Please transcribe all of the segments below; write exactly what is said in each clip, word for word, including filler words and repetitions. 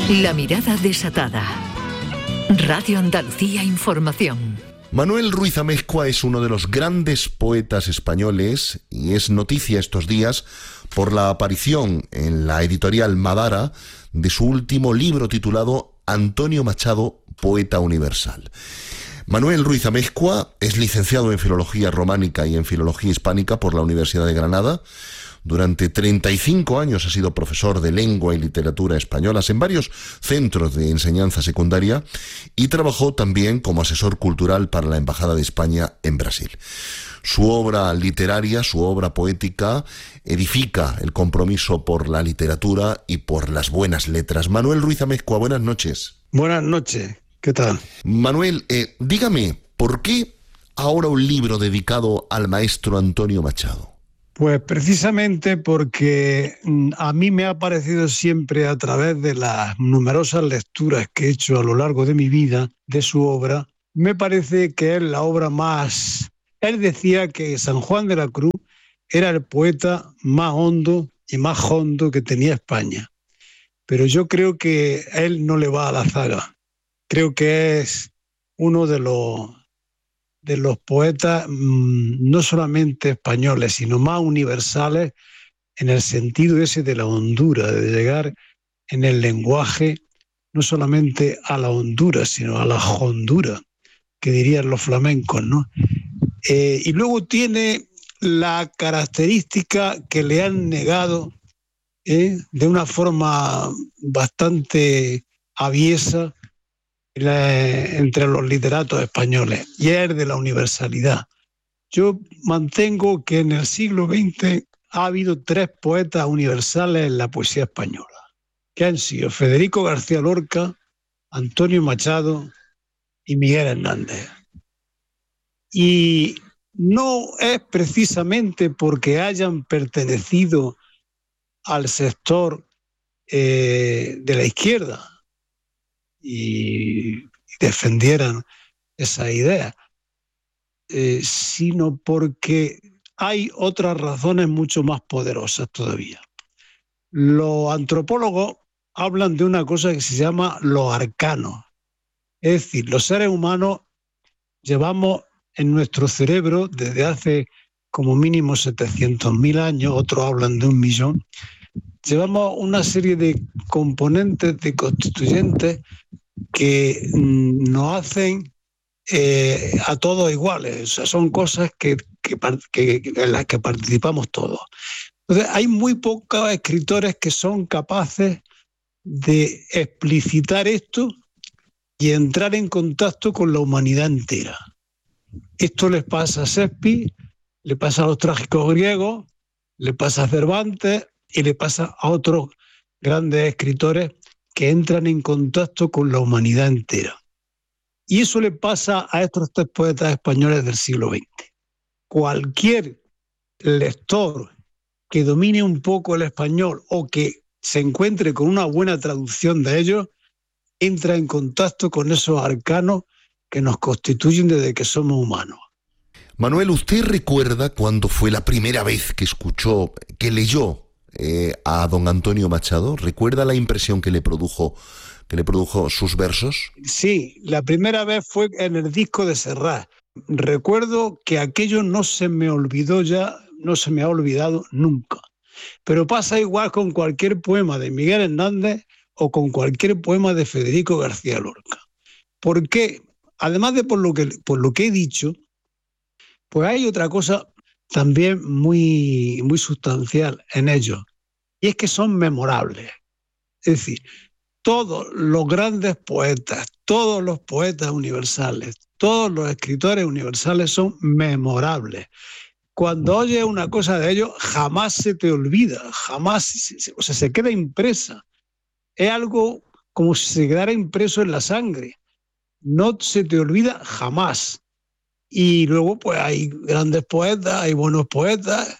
La mirada desatada. Radio Andalucía Información. Manuel Ruiz Amezcua es uno de los grandes poetas españoles y es noticia estos días por la aparición en la editorial Madara de su último libro titulado Antonio Machado, Poeta Universal. Manuel Ruiz Amezcua es licenciado en Filología Románica y en Filología Hispánica por la Universidad de Granada. Durante treinta y cinco años ha sido profesor de lengua y literatura españolas en varios centros de enseñanza secundaria y trabajó también como asesor cultural para la Embajada de España en Brasil. Su obra literaria, su obra poética, edifica el compromiso por la literatura y por las buenas letras. Manuel Ruiz Amezcua, buenas noches. Buenas noches, ¿qué tal? Manuel, eh, dígame, ¿por qué ahora un libro dedicado al maestro Antonio Machado? Pues precisamente porque a mí me ha parecido siempre, a través de las numerosas lecturas que he hecho a lo largo de mi vida de su obra, me parece que es la obra más... Él decía que San Juan de la Cruz era el poeta más hondo y más hondo que tenía España. Pero yo creo que a él no le va a la zaga. Creo que es uno de los... de los poetas mmm, no solamente españoles, sino más universales en el sentido ese de la hondura, de llegar en el lenguaje no solamente a la hondura, sino a la hondura, que dirían los flamencos, ¿no? Eh, y luego tiene la característica que le han negado eh, de una forma bastante aviesa entre los literatos españoles, y es de la universalidad. Yo mantengo que en el siglo veinte ha habido tres poetas universales en la poesía española, que han sido Federico García Lorca, Antonio Machado y Miguel Hernández. Y no es precisamente porque hayan pertenecido al sector eh, de la izquierda y defendieran esa idea, eh, sino porque hay otras razones mucho más poderosas todavía. Los antropólogos hablan de una cosa que se llama los arcanos, es decir, los seres humanos llevamos en nuestro cerebro desde hace como mínimo setecientos mil años, otros hablan de un millón, llevamos una serie de componentes, de constituyentes que nos hacen eh, a todos iguales. O sea, son cosas que, que, que, en las que participamos todos. Entonces, hay muy pocos escritores que son capaces de explicitar esto y entrar en contacto con la humanidad entera. Esto les pasa a Shakespeare, le pasa a los trágicos griegos, le pasa a Cervantes y le pasa a otros grandes escritores que entran en contacto con la humanidad entera. Y eso le pasa a estos tres poetas españoles del siglo veinte. Cualquier lector que domine un poco el español o que se encuentre con una buena traducción de ellos, entra en contacto con esos arcanos que nos constituyen desde que somos humanos. Manuel, ¿usted recuerda cuándo fue la primera vez que escuchó, que leyó Eh, a don Antonio Machado? ¿Recuerda la impresión que le produjo que le produjo sus versos? Sí, la primera vez fue en el disco de Serrat. Recuerdo que aquello no se me olvidó ya, no se me ha olvidado nunca. Pero pasa igual con cualquier poema de Miguel Hernández o con cualquier poema de Federico García Lorca. Porque, además de por lo que, por lo que he dicho, pues hay otra cosa también muy, muy sustancial en ellos, y es que son memorables. Es decir, todos los grandes poetas, todos los poetas universales, todos los escritores universales son memorables. Cuando oyes una cosa de ellos, jamás se te olvida, jamás, o sea, se queda impresa. Es algo como si se quedara impreso en la sangre. No se te olvida jamás. Y luego pues hay grandes poetas, hay buenos poetas,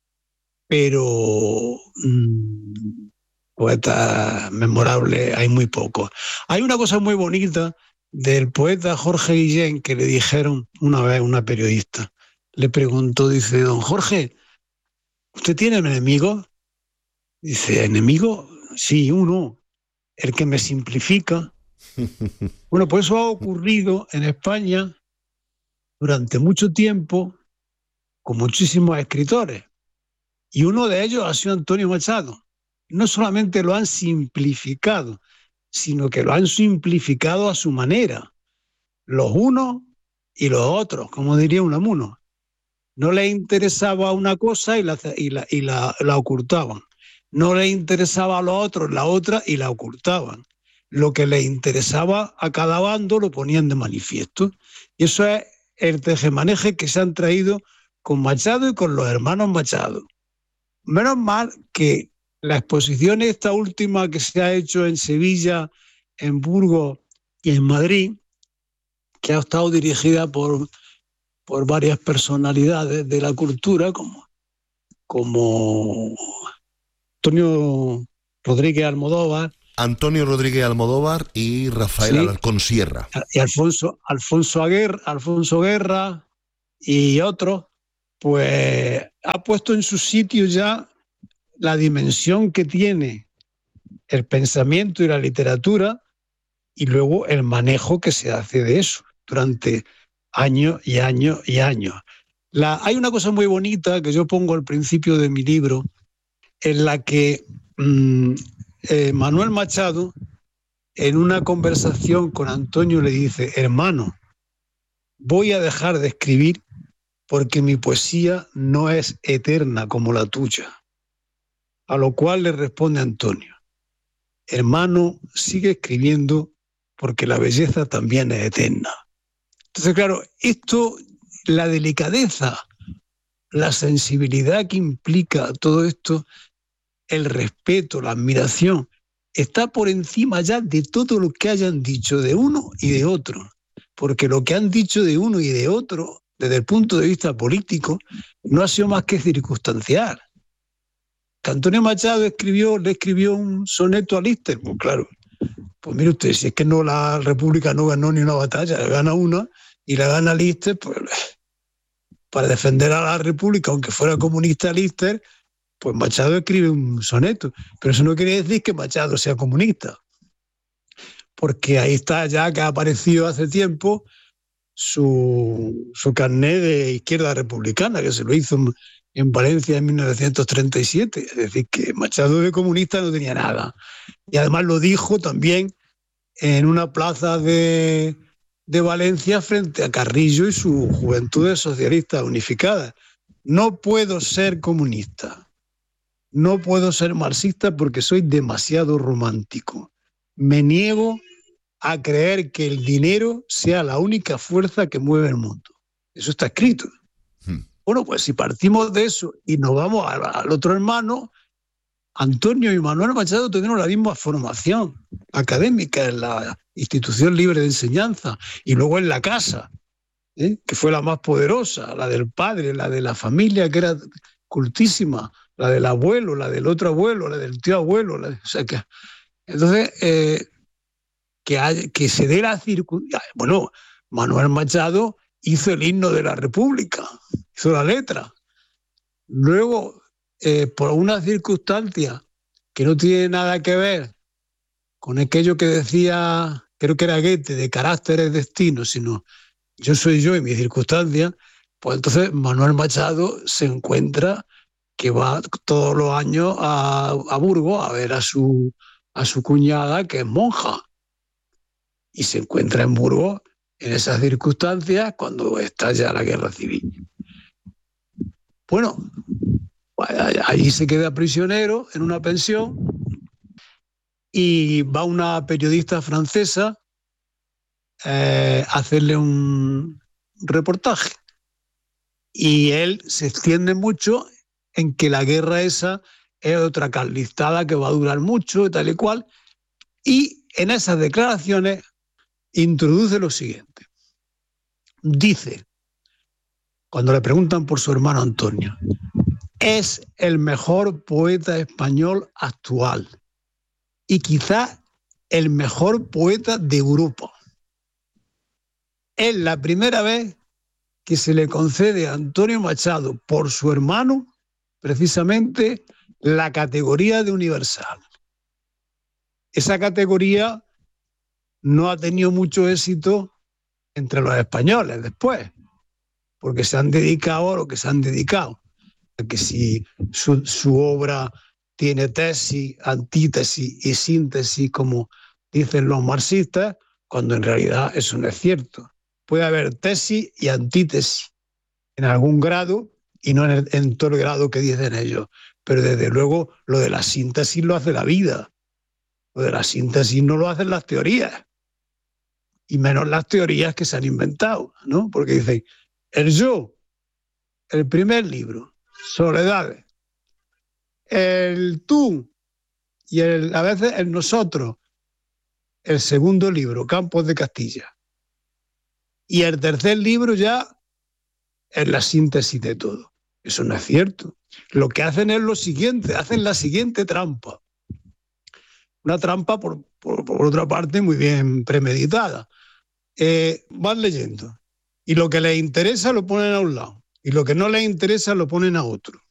pero mmm, poetas memorables hay muy pocos. Hay una cosa muy bonita del poeta Jorge Guillén que le dijeron una vez a una periodista. Le preguntó, dice, don Jorge, ¿usted tiene enemigos? Dice, ¿enemigo? Sí, uno. el que me simplifica. Bueno, pues eso ha ocurrido en España durante mucho tiempo con muchísimos escritores. Y uno de ellos ha sido Antonio Machado. No solamente lo han simplificado, sino que lo han simplificado a su manera. Los unos y los otros, como diría Unamuno. No les interesaba una cosa y la, y la, y la, la ocultaban. No les interesaba a los otros la otra y la ocultaban. Lo que les interesaba a cada bando lo ponían de manifiesto. Y eso es el tejemaneje que se han traído con Machado y con los hermanos Machado. Menos mal que la exposición esta última que se ha hecho en Sevilla, en Burgos y en Madrid, que ha estado dirigida por, por varias personalidades de la cultura, como, como Antonio Rodríguez Almodóvar. Antonio Rodríguez Almodóvar y Rafael sí, Alarcón Sierra. Y Alfonso, Alfonso, Aguer, Alfonso Guerra y otros, pues ha puesto en su sitio ya la dimensión que tiene el pensamiento y la literatura y luego el manejo que se hace de eso durante años y años y años. La, hay una cosa muy bonita que yo pongo al principio de mi libro, en la que mmm, eh, Manuel Machado, en una conversación con Antonio, le dice: hermano, voy a dejar de escribir porque mi poesía no es eterna como la tuya. A lo cual le responde Antonio: hermano, sigue escribiendo porque la belleza también es eterna. Entonces, claro, esto, la delicadeza, la sensibilidad que implica todo esto, el respeto, la admiración, está por encima ya de todo lo que hayan dicho de uno y de otro. Porque lo que han dicho de uno y de otro, desde el punto de vista político, no ha sido más que circunstancial. Que Antonio Machado escribió, le escribió un soneto a Lister, pues claro, pues mire usted, si es que no, la República no ganó ni una batalla, gana una y la gana Lister, pues para defender a la República, aunque fuera comunista Lister, pues Machado escribe un soneto, pero eso no quiere decir que Machado sea comunista, porque ahí está ya que ha aparecido hace tiempo su, su carné de izquierda republicana, que se lo hizo en, en Valencia en mil novecientos treinta y siete, es decir, que Machado de comunista no tenía nada. Y además lo dijo también en una plaza de, de Valencia frente a Carrillo y su Juventudes Socialistas Unificadas. No puedo ser comunista, no puedo ser marxista porque soy demasiado romántico. Me niego a creer que el dinero sea la única fuerza que mueve el mundo. Eso está escrito. Hmm. Bueno, pues si partimos de eso y nos vamos al, al otro hermano, Antonio y Manuel Machado tuvieron la misma formación académica en la Institución Libre de Enseñanza y luego en la casa, ¿eh? Que fue la más poderosa, la del padre, la de la familia, que era cultísima, la del abuelo, la del otro abuelo, la del tío abuelo. La de, o sea que, entonces, eh, que, hay, que se dé la circunstancia. Bueno, Manuel Machado hizo el himno de la República, hizo la letra. Luego, eh, por una circunstancia que no tiene nada que ver con aquello que decía, creo que era Goethe, de carácter es destino, sino yo soy yo y mi circunstancia, pues entonces Manuel Machado se encuentra que va todos los años a, a Burgos a ver a su, a su cuñada, que es monja, y se encuentra en Burgos en esas circunstancias cuando estalla la guerra civil. Bueno, allí se queda prisionero en una pensión y va una periodista francesa eh, a hacerle un reportaje. Y él se extiende mucho en que la guerra esa es otra carlistada que va a durar mucho y tal y cual. Y en esas declaraciones introduce lo siguiente. Dice, cuando le preguntan por su hermano Antonio, es el mejor poeta español actual y quizá el mejor poeta de Europa. Es la primera vez que se le concede a Antonio Machado por su hermano precisamente la categoría de universal. esa categoría no ha tenido mucho éxito entre los españoles después, porque se han dedicado a lo que se han dedicado. Que si su, su obra tiene tesis, antítesis y síntesis, como dicen los marxistas, cuando en realidad eso no es cierto. Puede haber tesis y antítesis en algún grado y no en, el, en todo el grado que dicen ellos. Pero desde luego lo de la síntesis lo hace la vida. Lo de la síntesis no lo hacen las teorías. Y menos las teorías que se han inventado, ¿no? Porque dicen, el yo, el primer libro, Soledades, el tú y el, a veces el nosotros, el segundo libro, Campos de Castilla. Y el tercer libro ya es la síntesis de todo. Eso no es cierto. Lo que hacen es lo siguiente, hacen la siguiente trampa. Una trampa, por, por, por otra parte, muy bien premeditada. Eh, van leyendo y lo que les interesa lo ponen a un lado y lo que no les interesa lo ponen a otro.